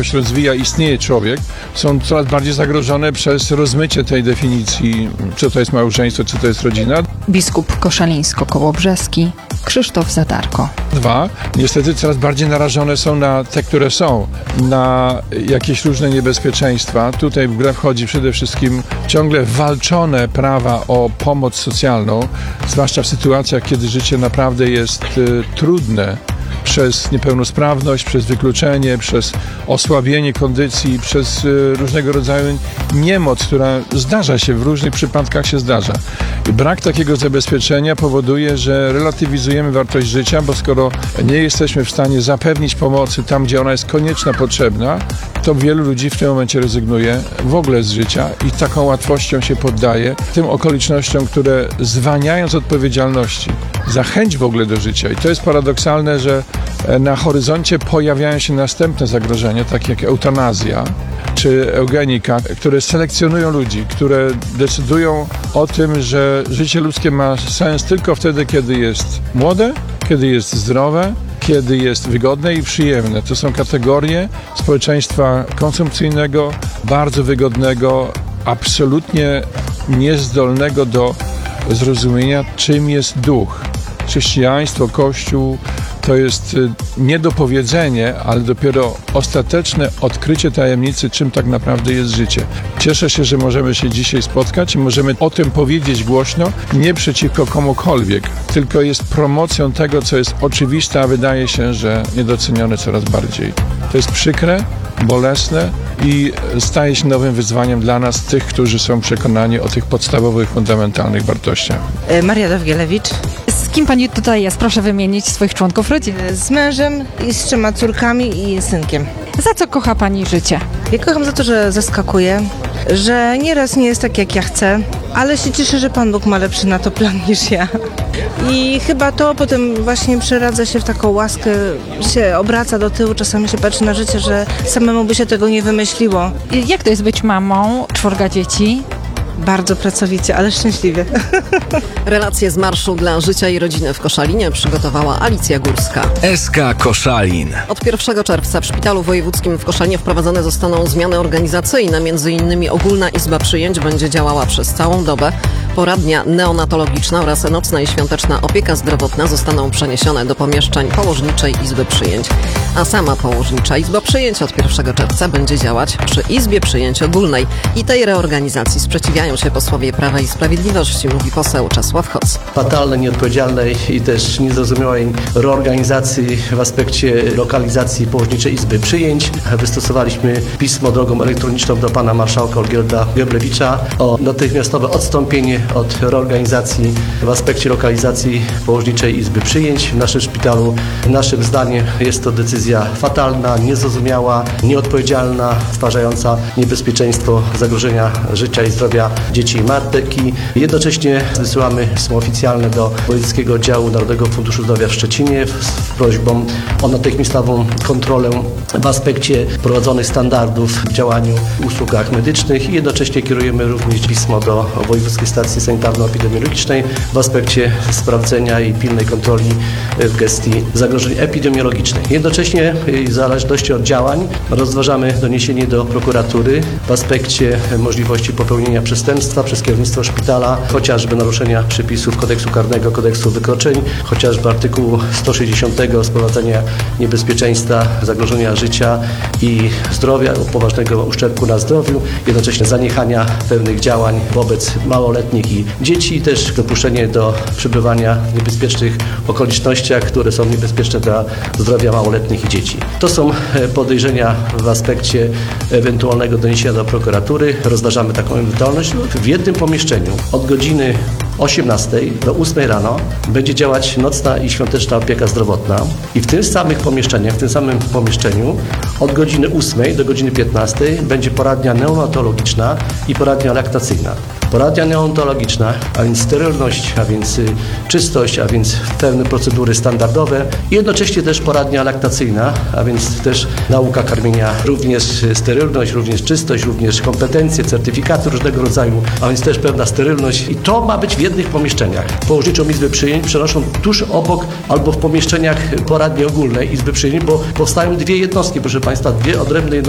jakoś rozwija, istnieje człowiek, są coraz bardziej zagrożone przez rozmycie tej definicji, co to jest małżeństwo, co to jest rodzina. Biskup Koszalińsko-Kołobrzeski, Krzysztof Zadarko. 2. Niestety coraz bardziej narażone są na te, które są, na jakieś różne niebezpieczeństwa. Tutaj w grę wchodzi przede wszystkim ciągle walczone prawa o pomoc socjalną, zwłaszcza w sytuacjach, kiedy życie naprawdę jest trudne. Przez niepełnosprawność, przez wykluczenie, przez osłabienie kondycji, przez różnego rodzaju niemoc, która zdarza się, w różnych przypadkach się zdarza. Brak takiego zabezpieczenia powoduje, że relatywizujemy wartość życia, bo skoro nie jesteśmy w stanie zapewnić pomocy tam, gdzie ona jest konieczna, potrzebna, to wielu ludzi w tym momencie rezygnuje w ogóle z życia i taką łatwością się poddaje tym okolicznościom, które zwalniają z odpowiedzialności za chęć w ogóle do życia. I to jest paradoksalne, że na horyzoncie pojawiają się następne zagrożenia, takie jak eutanazja czy eugenika, które selekcjonują ludzi, które decydują o tym, że życie ludzkie ma sens tylko wtedy, kiedy jest młode, kiedy jest zdrowe, kiedy jest wygodne i przyjemne. To są kategorie społeczeństwa konsumpcyjnego, bardzo wygodnego, absolutnie niezdolnego do zrozumienia, czym jest duch. Chrześcijaństwo, Kościół to jest niedopowiedzenie, ale dopiero ostateczne odkrycie tajemnicy, czym tak naprawdę jest życie. Cieszę się, że możemy się dzisiaj spotkać i możemy o tym powiedzieć głośno, nie przeciwko komukolwiek, tylko jest promocją tego, co jest oczywiste, a wydaje się, że niedocenione coraz bardziej. To jest przykre, bolesne i staje się nowym wyzwaniem dla nas, tych, którzy są przekonani o tych podstawowych, fundamentalnych wartościach. Maria Dowgielewicz. Z kim pani tutaj jest? Proszę wymienić swoich członków rodziny. Z mężem i z 3 córkami i synkiem. Za co kocha pani życie? Ja kocham za to, że zaskakuje, że nieraz nie jest tak, jak ja chcę, ale się cieszę, że Pan Bóg ma lepszy na to plan niż ja. I chyba to potem właśnie przeradza się w taką łaskę, się obraca do tyłu, czasami się patrzy na życie, że samemu by się tego nie wymyśliło. Jak to jest być mamą 4 dzieci? Bardzo pracowicie, ale szczęśliwie. Relacje z Marszu dla Życia i Rodziny w Koszalinie przygotowała Alicja Górska. SK Koszalin. Od 1 czerwca w Szpitalu Wojewódzkim w Koszalinie wprowadzone zostaną zmiany organizacyjne. M.in. ogólna izba przyjęć będzie działała przez całą dobę. Poradnia neonatologiczna oraz nocna i świąteczna opieka zdrowotna zostaną przeniesione do pomieszczeń położniczej izby przyjęć. A sama położnicza izba przyjęć od 1 czerwca będzie działać przy izbie przyjęć ogólnej. I tej reorganizacji sprzeciwiają się posłowie Prawa i Sprawiedliwości, mówi poseł Czesław Hoc. Fatalnej, nieodpowiedzialnej i też niezrozumiałej reorganizacji w aspekcie lokalizacji położniczej izby przyjęć. Wystosowaliśmy pismo drogą elektroniczną do pana marszałka Olgierda Gebrewicza o natychmiastowe odstąpienie od reorganizacji w aspekcie lokalizacji położniczej izby przyjęć w naszym szpitalu. Naszym zdaniem jest to decyzja fatalna, niezrozumiała, nieodpowiedzialna, stwarzająca niebezpieczeństwo zagrożenia życia i zdrowia dzieci i matek. I jednocześnie wysyłamy pismo oficjalne do Wojewódzkiego Oddziału Narodowego Funduszu Zdrowia w Szczecinie z prośbą o natychmiastową kontrolę w aspekcie prowadzonych standardów w działaniu w usługach medycznych i jednocześnie kierujemy również pismo do Wojewódzkiej Stacji Sanitarno-Epidemiologicznej w aspekcie sprawdzenia i pilnej kontroli w gestii zagrożeń epidemiologicznych. Jednocześnie w zależności od działań rozważamy doniesienie do prokuratury w aspekcie możliwości popełnienia przestępstwa przez kierownictwo szpitala, chociażby naruszenia przepisów kodeksu karnego, kodeksu wykroczeń, chociażby artykułu 160 sprowadzenia niebezpieczeństwa zagrożenia życia i zdrowia, poważnego uszczerbku na zdrowiu, jednocześnie zaniechania pewnych działań wobec małoletnich i dzieci, też dopuszczenie do przebywania w niebezpiecznych okolicznościach, które są niebezpieczne dla zdrowia małoletnich i dzieci. To są podejrzenia w aspekcie ewentualnego doniesienia do prokuratury. Rozważamy taką ewentualność. W jednym pomieszczeniu od godziny 18 do 8 rano będzie działać nocna i świąteczna opieka zdrowotna i w tym samym pomieszczeniu od godziny 8 do godziny 15 będzie poradnia neonatologiczna i poradnia laktacyjna. Poradnia neonatologiczna, a więc sterylność, a więc czystość, a więc pewne procedury standardowe i jednocześnie też poradnia laktacyjna, a więc też nauka karmienia, również sterylność, również czystość, również kompetencje, certyfikaty różnego rodzaju, a więc też pewna sterylność i to ma być w jednych pomieszczeniach. Położniczą izbę przyjęć przenoszą tuż obok albo w pomieszczeniach poradni ogólnej izby przyjęć, bo powstają 2 jednostki, proszę Państwa, 2 odrębne jednostki